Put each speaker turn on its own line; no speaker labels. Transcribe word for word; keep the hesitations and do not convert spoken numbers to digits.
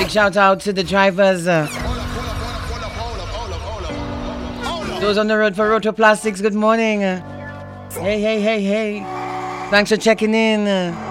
shout out to the drivers. Uh, those on the road for Rotoplastics, good morning. Uh, hey, hey, hey, hey. Thanks for checking in. Uh,